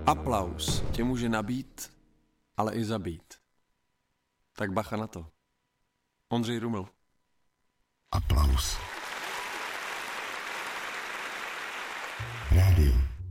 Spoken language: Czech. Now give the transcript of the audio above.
Aplaus tě může nabít, ale i zabít. Tak bacha na to. Ondřej Ruml. Aplaus. Rádio